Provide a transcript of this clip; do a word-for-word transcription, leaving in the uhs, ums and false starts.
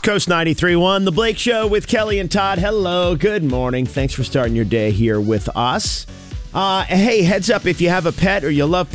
Coast ninety-three point one, The Blake Show with Kelly and Todd. Hello, good morning. Thanks for starting your day here with us. Uh, hey, heads up, if you have a pet or you love